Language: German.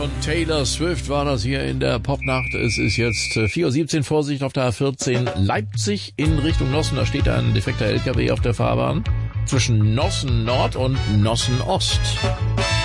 und Taylor Swift war das hier in der Popnacht. Es ist jetzt 4:17 Uhr, Vorsicht auf der A14 Leipzig in Richtung Nossen. Da steht ein defekter LKW auf der Fahrbahn zwischen Nossen Nord und Nossen Ost.